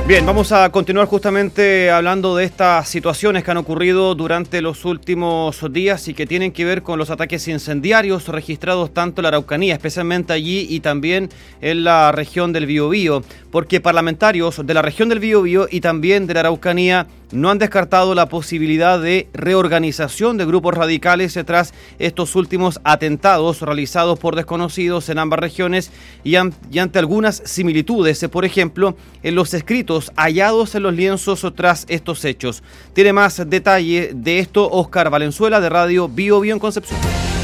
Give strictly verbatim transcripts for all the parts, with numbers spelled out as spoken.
Bien, vamos a continuar justamente hablando de estas situaciones que han ocurrido durante los últimos días y que tienen que ver con los ataques incendiarios registrados tanto en la Araucanía, especialmente allí y también en la región del Biobío, porque parlamentarios de la región del Biobío y también de la Araucanía no han descartado la posibilidad de reorganización de grupos radicales tras estos últimos atentados realizados por desconocidos en ambas regiones y, an- y ante algunas similitudes, por ejemplo, en los escritos hallados en los lienzos tras estos hechos. Tiene más detalle de esto Óscar Valenzuela de Radio Biobío en Concepción.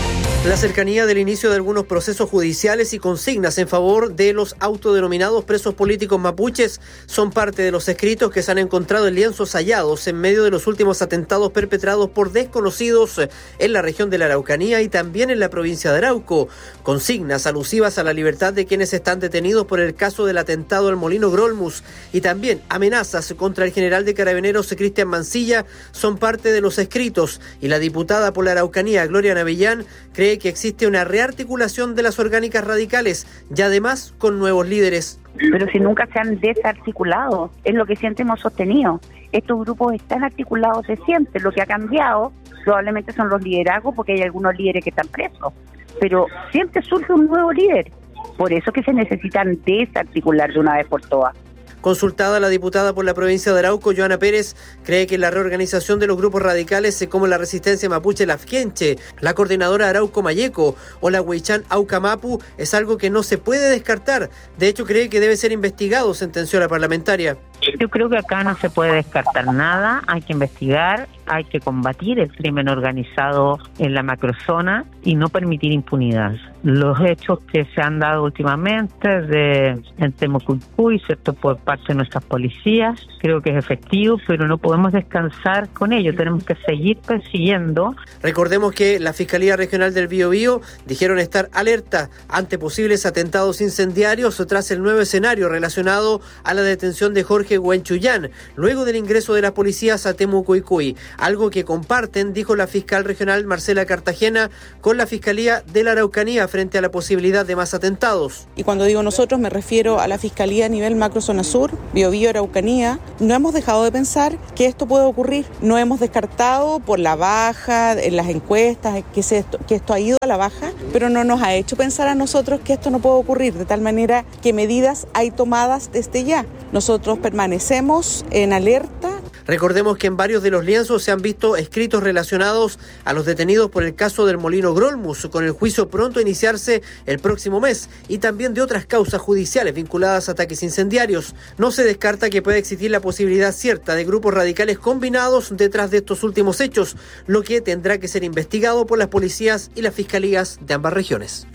La cercanía del inicio de algunos procesos judiciales y consignas en favor de los autodenominados presos políticos mapuches son parte de los escritos que se han encontrado en lienzos hallados en medio de los últimos atentados perpetrados por desconocidos en la región de la Araucanía y también en la provincia de Arauco. Consignas alusivas a la libertad de quienes están detenidos por el caso del atentado al Molino Grolmus y también amenazas contra el general de Carabineros Cristian Mancilla son parte de los escritos, y la diputada por la Araucanía Gloria Navellán cree que existe una rearticulación de las orgánicas radicales y además con nuevos líderes. Pero si nunca se han desarticulado, es lo que siempre hemos sostenido. Estos grupos están articulados de siempre. Lo que ha cambiado probablemente son los liderazgos, porque hay algunos líderes que están presos, pero siempre surge un nuevo líder. Por eso que se necesitan desarticular de una vez por todas. Consultada, la diputada por la provincia de Arauco, Joana Pérez, cree que la reorganización de los grupos radicales como la Resistencia Mapuche Lafkenche, la Coordinadora Arauco Mayeco o la Huaychán Aucamapu es algo que no se puede descartar. De hecho, cree que debe ser investigado, sentenció la parlamentaria. Yo creo que acá no se puede descartar nada, hay que investigar, hay que combatir el crimen organizado en la macrozona y no permitir impunidad. Los hechos que se han dado últimamente de en Temucuicui, ¿cierto?, por parte de nuestras policías, creo que es efectivo, pero no podemos descansar con ello, tenemos que seguir persiguiendo. Recordemos que la Fiscalía Regional del Biobío dijeron estar alerta ante posibles atentados incendiarios tras el nuevo escenario relacionado a la detención de Jorge Huenchuyán, luego del ingreso de las policías a Temucuicui, algo que comparten, dijo la fiscal regional Marcela Cartagena, con la Fiscalía de la Araucanía frente a la posibilidad de más atentados. Y cuando digo nosotros me refiero a la Fiscalía a nivel macrozona sur, Biobío, Araucanía. No hemos dejado de pensar que esto puede ocurrir, no hemos descartado por la baja en las encuestas que, se, que esto ha ido a la baja, pero no nos ha hecho pensar a nosotros que esto no puede ocurrir, de tal manera que medidas hay tomadas desde ya. Nosotros permanecemos en alerta. Recordemos que en varios de los lienzos se han visto escritos relacionados a los detenidos por el caso del Molino Grolmus, con el juicio pronto a iniciarse el próximo mes, y también de otras causas judiciales vinculadas a ataques incendiarios. No se descarta que pueda existir la posibilidad cierta de grupos radicales combinados detrás de estos últimos hechos, lo que tendrá que ser investigado por las policías y las fiscalías de ambas regiones.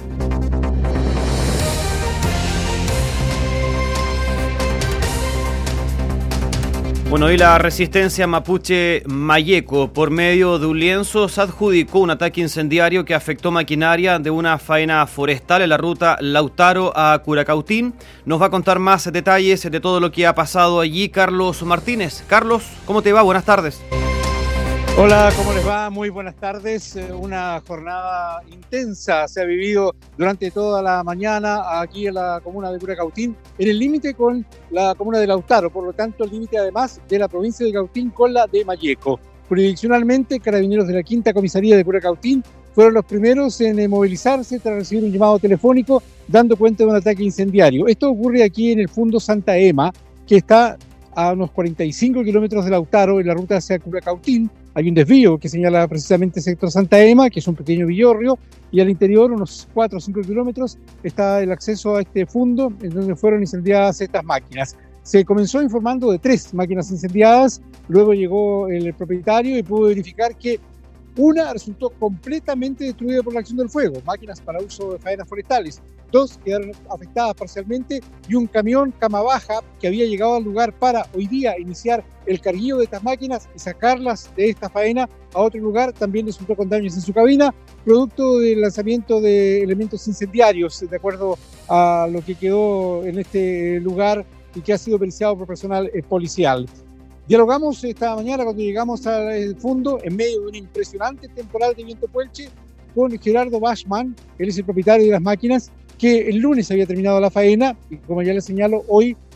Bueno, y la Resistencia Mapuche Mayeco, por medio de un lienzo, se adjudicó un ataque incendiario que afectó maquinaria de una faena forestal en la ruta Lautaro a Curacautín. Nos va a contar más detalles de todo lo que ha pasado allí Carlos Martínez. Carlos, ¿cómo te va? Buenas tardes. Hola, ¿cómo les va? Muy buenas tardes. Una jornada intensa se ha vivido durante toda la mañana aquí en la comuna de Curacautín, en el límite con la comuna de Lautaro, por lo tanto el límite además de la provincia de Cautín con la de Mayeco. Jurisdiccionalmente, carabineros de la quinta comisaría de Curacautín fueron los primeros en movilizarse tras recibir un llamado telefónico dando cuenta de un ataque incendiario. Esto ocurre aquí en el Fundo Santa Ema, que está a unos cuarenta y cinco kilómetros de Lautaro en la ruta hacia Curacautín. Hay un desvío que señala precisamente el sector Santa Ema, que es un pequeño villorrio, y al interior, unos cuatro o cinco kilómetros, está el acceso a este fundo en donde fueron incendiadas estas máquinas. Se comenzó informando de tres máquinas incendiadas, luego llegó el propietario y pudo verificar que una resultó completamente destruida por la acción del fuego, máquinas para uso de faenas forestales. Dos quedaron afectadas parcialmente y un camión cama baja que había llegado al lugar para hoy día iniciar el carguillo de estas máquinas y sacarlas de esta faena a otro lugar también resultó con daños en su cabina, producto del lanzamiento de elementos incendiarios, de acuerdo a lo que quedó en este lugar y que ha sido periciado por personal eh, policial. Dialogamos esta mañana cuando llegamos al fondo en medio de un impresionante temporal de viento puelche con Gerardo Bachman, él es el propietario de las máquinas, que el lunes había terminado la faena y como ya les señalo, hoy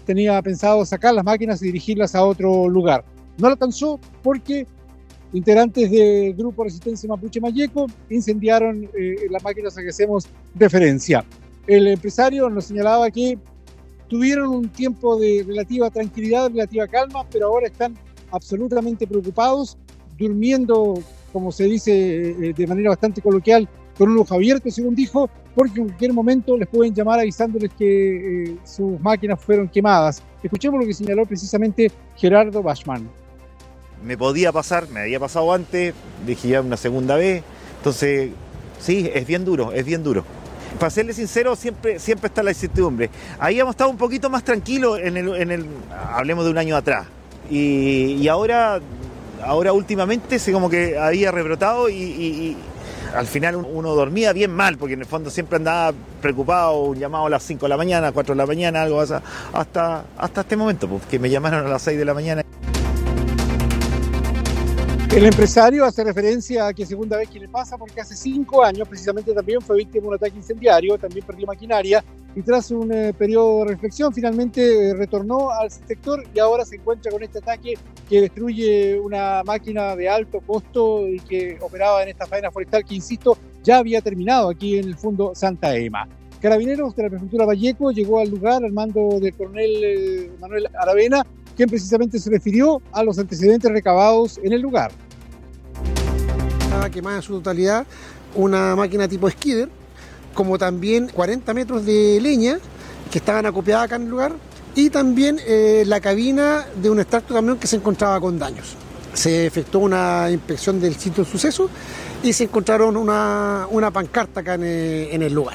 tenía pensado sacar las máquinas y dirigirlas a otro lugar. No lo alcanzó porque integrantes del Grupo Resistencia Mapuche Mayeco incendiaron eh, las máquinas a que hacemos referencia. El empresario nos señalaba que tuvieron un tiempo de relativa tranquilidad, relativa calma, pero ahora están absolutamente preocupados, durmiendo, como se dice eh, de manera bastante coloquial, con un ojo abierto, según dijo, porque en cualquier momento les pueden llamar avisándoles que eh, sus máquinas fueron quemadas. Escuchemos lo que señaló precisamente Gerardo Bachmann. Me podía pasar, me había pasado antes, dije ya una segunda vez, entonces sí, es bien duro, es bien duro. Para serle sincero, siempre, siempre está la incertidumbre. Ahí hemos estado un poquito más tranquilos, en el, en el, hablemos de un año atrás, y, y ahora, ahora últimamente se como que había rebrotado y, y, y al final uno dormía bien mal, porque en el fondo siempre andaba preocupado, un llamado a las cinco de la mañana, cuatro de la mañana, algo así, hasta, hasta este momento, pues, que me llamaron a las seis de la mañana. El empresario hace referencia a que segunda vez que le pasa porque hace cinco años precisamente también fue víctima de un ataque incendiario, también perdió maquinaria y tras un eh, periodo de reflexión finalmente eh, retornó al sector y ahora se encuentra con este ataque que destruye una máquina de alto costo y que operaba en esta faena forestal que, insisto, ya había terminado aquí en el fondo Santa Ema. Carabineros de la Prefectura Valleco llegó al lugar al mando del coronel eh, Manuel Aravena, quien precisamente se refirió a los antecedentes recabados en el lugar. Estaba quemada en su totalidad una máquina tipo skidder, como también cuarenta metros de leña que estaban acopiadas acá en el lugar, y también eh, la cabina de un extracto camión que se encontraba con daños. Se efectuó una inspección del sitio del suceso y se encontraron una, una pancarta acá en, en el lugar.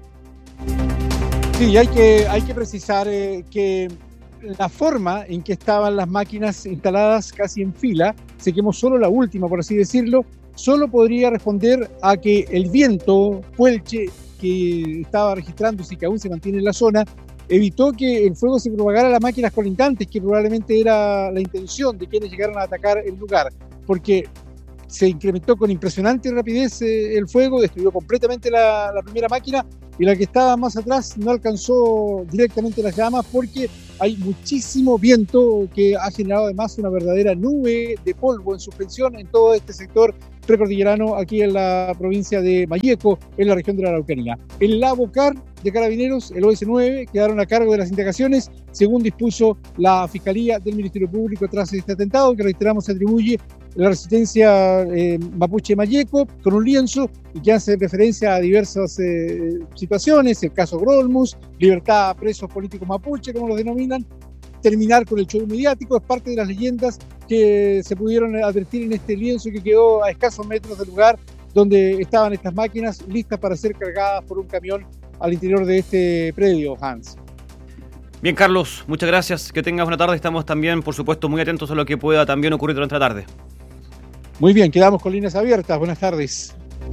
Sí, hay que, hay que precisar eh, que la forma en que estaban las máquinas instaladas casi en fila, se quemó solo la última, por así decirlo, solo podría responder a que el viento puelche que estaba registrándose y que aún se mantiene en la zona evitó que el fuego se propagara a las máquinas colindantes, que probablemente era la intención de quienes llegaron a atacar el lugar, porque se incrementó con impresionante rapidez eh, el fuego, destruyó completamente la, la primera máquina y la que estaba más atrás no alcanzó directamente las llamas porque hay muchísimo viento que ha generado además una verdadera nube de polvo en suspensión en todo este sector precordillerano aquí en la provincia de Mayeco, en la región de la Araucanía. El Lavocar de Carabineros, el O S nueve, quedaron a cargo de las indagaciones según dispuso la Fiscalía del Ministerio Público tras este atentado que, reiteramos, se atribuye la Resistencia eh, Mapuche Mayeco con un lienzo y que hace referencia a diversas eh, situaciones, el caso Grolmus, libertad a presos políticos mapuche, como los denominan, terminar con el show mediático, es parte de las leyendas que se pudieron advertir en este lienzo que quedó a escasos metros del lugar donde estaban estas máquinas listas para ser cargadas por un camión al interior de este predio, Hans. Bien, Carlos, muchas gracias, que tengas una tarde, estamos también, por supuesto, muy atentos a lo que pueda también ocurrir durante la tarde. Muy bien, quedamos con líneas abiertas, buenas tardes.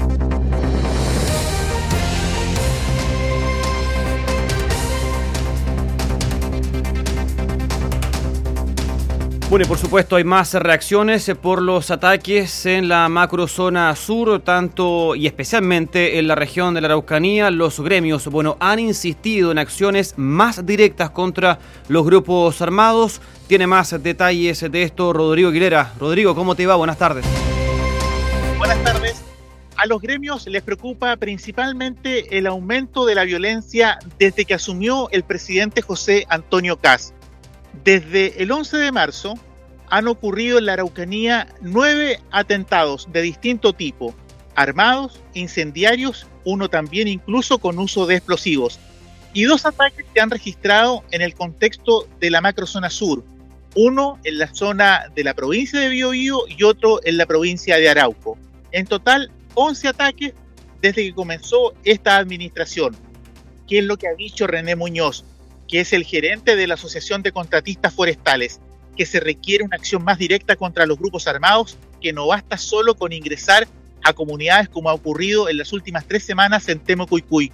Bueno, y por supuesto hay más reacciones por los ataques en la macrozona sur, tanto y especialmente en la región de la Araucanía. Los gremios, bueno, han insistido en acciones más directas contra los grupos armados. Tiene más detalles de esto Rodrigo Aguilera. Rodrigo, ¿cómo te va? Buenas tardes. Buenas tardes. A los gremios les preocupa principalmente el aumento de la violencia desde que asumió el presidente José Antonio Kast. Desde el once de marzo han ocurrido en la Araucanía nueve atentados de distinto tipo, armados, incendiarios, uno también incluso con uso de explosivos, y dos ataques que han registrado en el contexto de la macrozona sur, uno en la zona de la provincia de Biobío y otro en la provincia de Arauco. En total, once ataques desde que comenzó esta administración. ¿Qué es lo que ha dicho René Muñoz, que es el gerente de la Asociación de Contratistas Forestales? Que se requiere una acción más directa contra los grupos armados, que no basta solo con ingresar a comunidades como ha ocurrido en las últimas tres semanas en Temocuycuy.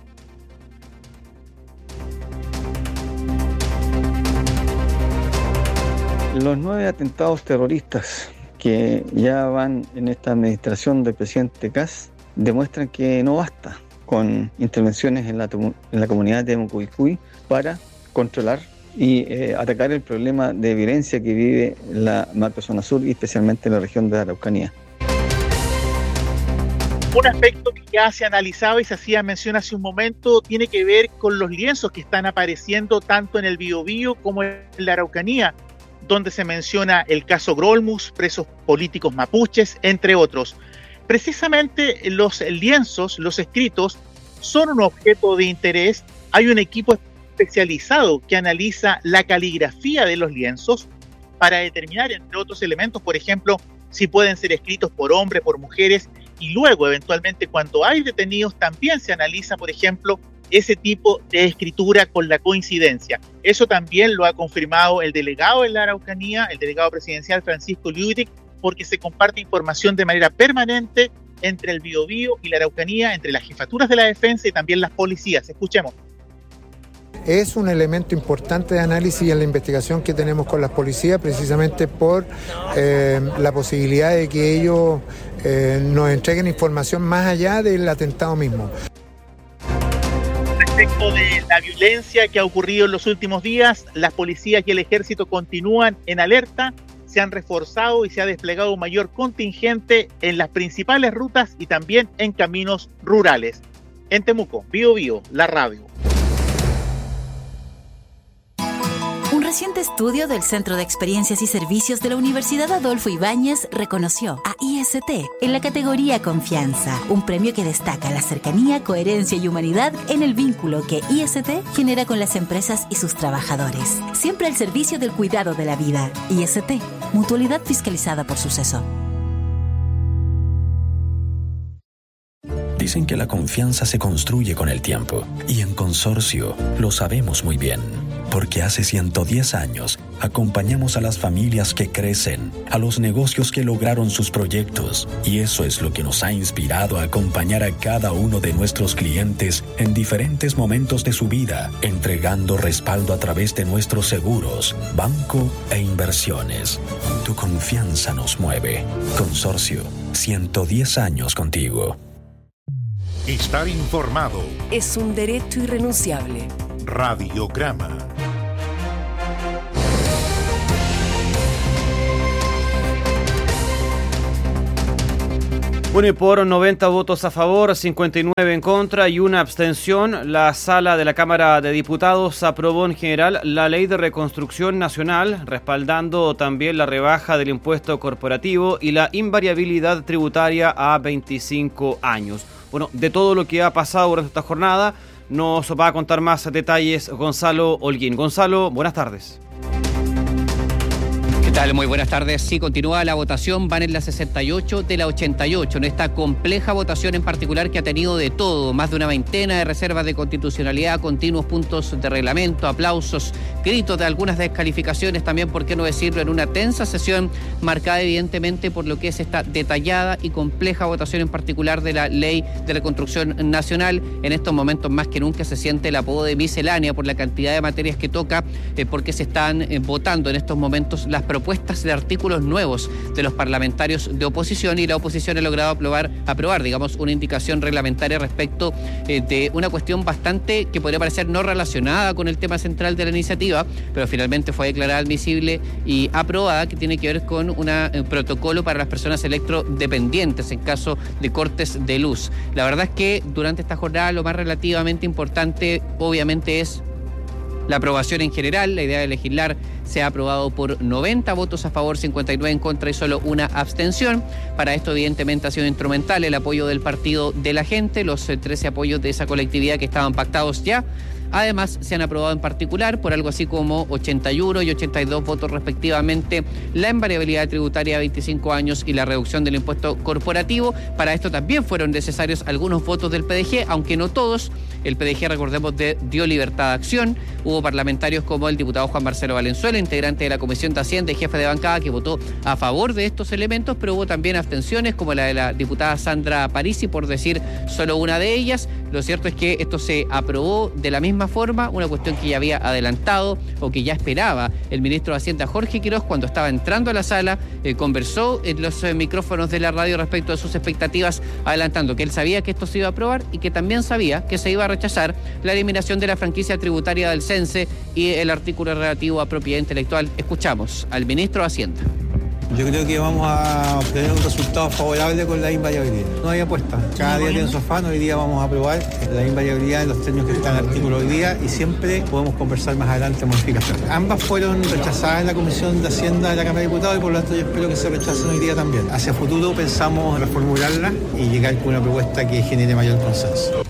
Los nueve atentados terroristas que ya van en esta administración del presidente Kast demuestran que no basta con intervenciones en la, en la comunidad de Temocuycuy para controlar y eh, atacar el problema de violencia que vive la macrozona sur y especialmente en la región de la Araucanía. Un aspecto que ya se analizaba y se hacía mención hace un momento tiene que ver con los lienzos que están apareciendo tanto en el Biobío como en la Araucanía, donde se menciona el caso Grolmus, presos políticos mapuches, entre otros. Precisamente los lienzos, los escritos, son un objeto de interés. Hay un equipo especializado que analiza la caligrafía de los lienzos para determinar, entre otros elementos, por ejemplo, si pueden ser escritos por hombres, por mujeres, y luego, eventualmente, cuando hay detenidos, también se analiza, por ejemplo, ese tipo de escritura con la coincidencia. Eso también lo ha confirmado el delegado de la Araucanía, el delegado presidencial Francisco Liutic, porque se comparte información de manera permanente entre el Biobío y la Araucanía, entre las jefaturas de la defensa y también las policías. Escuchemos. Es un elemento importante de análisis en la investigación que tenemos con las policías, precisamente por eh, la posibilidad de que ellos eh, nos entreguen información más allá del atentado mismo. Respecto de la violencia que ha ocurrido en los últimos días, las policías y el ejército continúan en alerta, se han reforzado y se ha desplegado un mayor contingente en las principales rutas y también en caminos rurales. En Temuco, Biobío, la radio. Un reciente estudio del Centro de Experiencias y Servicios de la Universidad Adolfo Ibáñez reconoció a I S T en la categoría Confianza, un premio que destaca la cercanía, coherencia y humanidad en el vínculo que I S T genera con las empresas y sus trabajadores, siempre al servicio del cuidado de la vida. I S T, mutualidad fiscalizada por Suceso. Dicen que la confianza se construye con el tiempo, y en Consorcio lo sabemos muy bien, porque hace ciento diez años acompañamos a las familias que crecen, a los negocios que lograron sus proyectos, y eso es lo que nos ha inspirado a acompañar a cada uno de nuestros clientes en diferentes momentos de su vida, entregando respaldo a través de nuestros seguros, banco e inversiones. Tu confianza nos mueve. Consorcio, ciento diez años contigo. Estar informado es un derecho irrenunciable. Radiograma. Bueno, y por noventa votos a favor, cincuenta y nueve en contra y una abstención, la Sala de la Cámara de Diputados aprobó en general la Ley de Reconstrucción Nacional, respaldando también la rebaja del impuesto corporativo y la invariabilidad tributaria a veinticinco años. Bueno, de todo lo que ha pasado durante esta jornada, nos va a contar más detalles Gonzalo Holguín. Gonzalo, buenas tardes. ¿Qué tal? Muy buenas tardes. Sí, continúa la votación, van en la sesenta y ocho de la ochenta y ocho, en esta compleja votación en particular que ha tenido de todo, más de una veintena de reservas de constitucionalidad, continuos puntos de reglamento, aplausos, gritos de algunas descalificaciones, también, por qué no decirlo, en una tensa sesión marcada evidentemente por lo que es esta detallada y compleja votación en particular de la Ley de Reconstrucción Nacional. En estos momentos más que nunca se siente el apodo de miscelánea por la cantidad de materias que toca, eh, porque se están eh, votando en estos momentos las propuestas propuestas de artículos nuevos de los parlamentarios de oposición, y la oposición ha logrado aprobar, aprobar, digamos, una indicación reglamentaria respecto eh, de una cuestión bastante que podría parecer no relacionada con el tema central de la iniciativa, pero finalmente fue declarada admisible y aprobada, que tiene que ver con un eh, protocolo para las personas electrodependientes en caso de cortes de luz. La verdad es que durante esta jornada lo más relativamente importante obviamente es la aprobación en general. La idea de legislar se ha aprobado por noventa votos a favor, cincuenta y nueve en contra y solo una abstención. Para esto, evidentemente, ha sido instrumental el apoyo del Partido de la Gente, los trece apoyos de esa colectividad que estaban pactados ya. Además, se han aprobado en particular por algo así como ochenta y uno y ochenta y dos votos respectivamente la invariabilidad tributaria a veinticinco años y la reducción del impuesto corporativo. Para esto también fueron necesarios algunos votos del P D G, aunque no todos. El P D G, recordemos, de, dio libertad de acción. Hubo parlamentarios como el diputado Juan Marcelo Valenzuela, integrante de la Comisión de Hacienda y jefe de bancada, que votó a favor de estos elementos, pero hubo también abstenciones, como la de la diputada Sandra Parisi, por decir solo una de ellas. Lo cierto es que esto se aprobó de la misma misma forma, una cuestión que ya había adelantado o que ya esperaba el ministro de Hacienda Jorge Quiroz cuando estaba entrando a la sala, eh, conversó en los eh, micrófonos de la radio respecto a sus expectativas, adelantando que él sabía que esto se iba a aprobar y que también sabía que se iba a rechazar la eliminación de la franquicia tributaria del CENSE y el artículo relativo a propiedad intelectual. Escuchamos al ministro de Hacienda. Yo creo que vamos a obtener un resultado favorable con la invariabilidad. No hay apuesta. Cada día tiene su afán. Hoy día vamos a aprobar la invariabilidad en los términos que está en el artículo hoy día y siempre podemos conversar más adelante modificaciones. Ambas fueron rechazadas en la Comisión de Hacienda de la Cámara de Diputados y por lo tanto yo espero que se rechacen hoy día también. Hacia futuro pensamos reformularla y llegar con una propuesta que genere mayor consenso.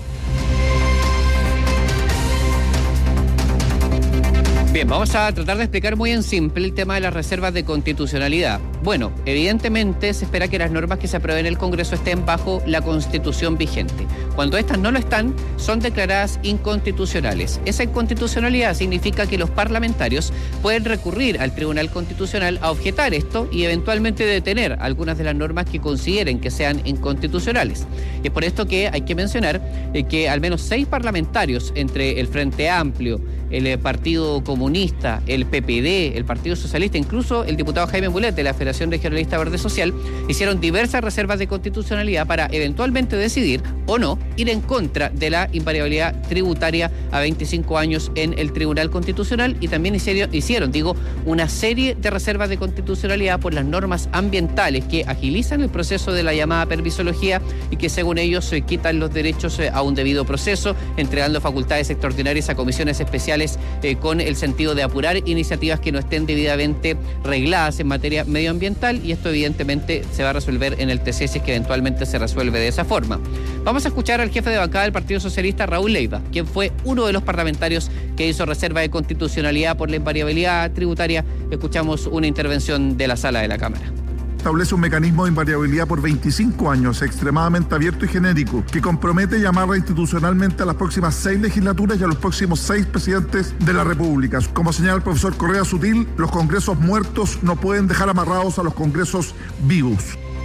Bien, vamos a tratar de explicar muy en simple el tema de las reservas de constitucionalidad. Bueno, evidentemente se espera que las normas que se aprueben en el Congreso estén bajo la Constitución vigente. Cuando estas no lo están, son declaradas inconstitucionales. Esa inconstitucionalidad significa que los parlamentarios pueden recurrir al Tribunal Constitucional a objetar esto y eventualmente detener algunas de las normas que consideren que sean inconstitucionales. Y es por esto que hay que mencionar eh, que al menos seis parlamentarios entre el Frente Amplio, el eh, Partido Comunista, el P P D, el Partido Socialista, incluso el diputado Jaime Mulet de la Federación Regionalista Verde Social, hicieron diversas reservas de constitucionalidad para eventualmente decidir o no ir en contra de la invariabilidad tributaria a veinticinco años en el Tribunal Constitucional y también hicieron, hicieron, digo, una serie de reservas de constitucionalidad por las normas ambientales que agilizan el proceso de la llamada permisología y que según ellos se quitan los derechos eh, a un debido proceso, entregando facultades extraordinarias a comisiones especiales eh, con el sentido de apurar iniciativas que no estén debidamente regladas en materia medioambiental y esto evidentemente se va a resolver en el T C si es que eventualmente se resuelve de esa forma. Vamos a escuchar al jefe de bancada del Partido Socialista, Raúl Leiva, quien fue uno de los parlamentarios que hizo reserva de constitucionalidad por la invariabilidad tributaria. Escuchamos una intervención de la sala de la Cámara. Establece un mecanismo de invariabilidad por veinticinco años, extremadamente abierto y genérico, que compromete y amarra institucionalmente a las próximas seis legislaturas y a los próximos seis presidentes de la República. Como señala el profesor Correa Sutil, los congresos muertos no pueden dejar amarrados a los congresos vivos.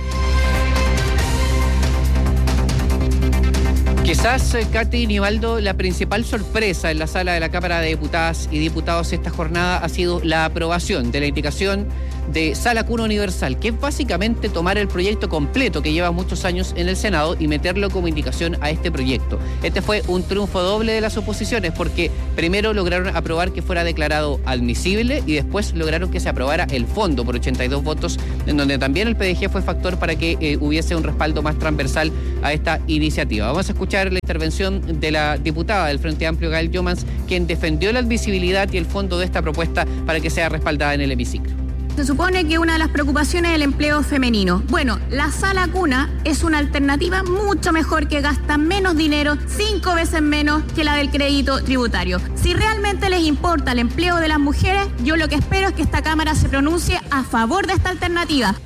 Quizás, Katy Nivaldo, la principal sorpresa en la sala de la Cámara de Diputadas y Diputados esta jornada ha sido la aprobación de la indicación de Sala Cuna Universal, que es básicamente tomar el proyecto completo que lleva muchos años en el Senado y meterlo como indicación a este proyecto. Este fue un triunfo doble de las oposiciones porque primero lograron aprobar que fuera declarado admisible y después lograron que se aprobara el fondo por ochenta y dos votos, en donde también el P D G fue factor para que eh, hubiese un respaldo más transversal a esta iniciativa. Vamos a escuchar la intervención de la diputada del Frente Amplio, Gael Jomans, quien defendió la admisibilidad y el fondo de esta propuesta para que sea respaldada en el hemiciclo. Se supone que una de las preocupaciones es el empleo femenino. Bueno, la Sala Cuna es una alternativa mucho mejor que gasta menos dinero, cinco veces menos que la del crédito tributario. Si realmente les importa el empleo de las mujeres, yo lo que espero es que esta Cámara se pronuncie a favor de esta alternativa.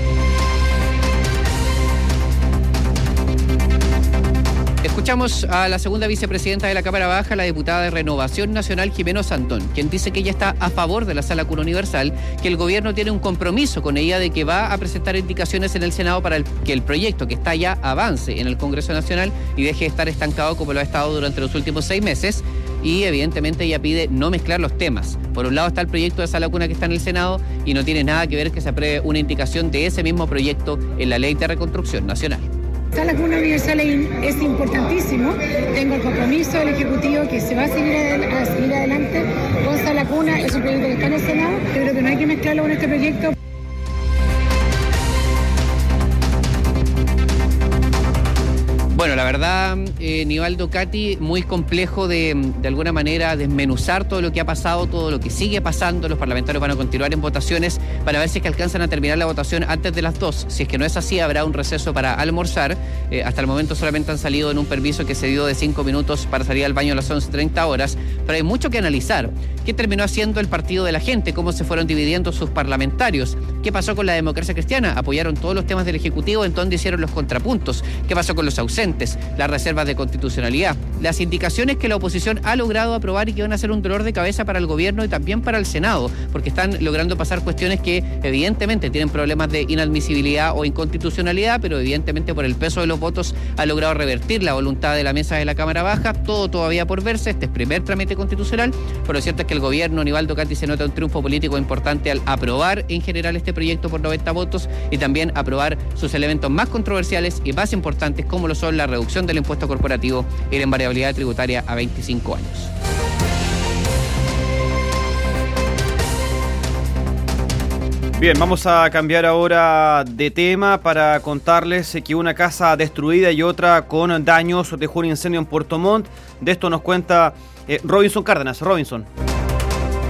Escuchamos a la segunda vicepresidenta de la Cámara Baja, la diputada de Renovación Nacional, Jimena Santón, quien dice que ella está a favor de la Sala Cuna Universal, que el gobierno tiene un compromiso con ella de que va a presentar indicaciones en el Senado para el, que el proyecto que está ya avance en el Congreso Nacional y deje de estar estancado como lo ha estado durante los últimos seis meses. Y evidentemente ella pide no mezclar los temas. Por un lado está el proyecto de Sala Cuna que está en el Senado y no tiene nada que ver que se apruebe una indicación de ese mismo proyecto en la Ley de Reconstrucción Nacional. Sala Cuna Universal es importantísimo. Tengo el compromiso del Ejecutivo que se va a seguir, a seguir adelante con Sala Cuna. Es un proyecto que está en el Senado. Yo creo que no hay que mezclarlo con este proyecto. Bueno, la verdad, eh, Nivaldo, Katy, muy complejo de, de alguna manera desmenuzar todo lo que ha pasado, todo lo que sigue pasando. Los parlamentarios van a continuar en votaciones para ver si es que alcanzan a terminar la votación antes de las dos. Si es que no es así, habrá un receso para almorzar. Eh, hasta el momento solamente han salido en un permiso que se dio de cinco minutos para salir al baño a las once treinta horas. Pero hay mucho que analizar. ¿Qué terminó haciendo el Partido de la Gente? ¿Cómo se fueron dividiendo sus parlamentarios? ¿Qué pasó con la Democracia Cristiana? ¿Apoyaron todos los temas del Ejecutivo? ¿En dónde hicieron los contrapuntos? ¿Qué pasó con los ausentes? vigentes, las reservas de constitucionalidad, las indicaciones que la oposición ha logrado aprobar y que van a ser un dolor de cabeza para el gobierno y también para el Senado, porque están logrando pasar cuestiones que evidentemente tienen problemas de inadmisibilidad o inconstitucionalidad, pero evidentemente por el peso de los votos ha logrado revertir la voluntad de la mesa de la Cámara Baja. Todo todavía por verse, este es primer trámite constitucional, pero lo cierto es que el gobierno, Nivaldo Cati, se nota un triunfo político importante al aprobar en general este proyecto por noventa votos y también aprobar sus elementos más controversiales y más importantes, como lo son la reducción del impuesto corporativo y la invariabilidad tributaria a veinticinco años. Bien, vamos a cambiar ahora de tema para contarles que una casa destruida y otra con daños dejó un incendio en Puerto Montt. De esto nos cuenta eh, Robinson Cárdenas. Robinson.